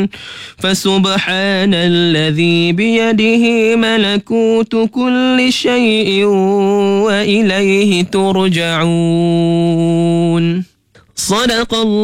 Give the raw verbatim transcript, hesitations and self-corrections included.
فسبحان الذي بيده ملكوت كل شيء وإليه ترجعون. صدق الله.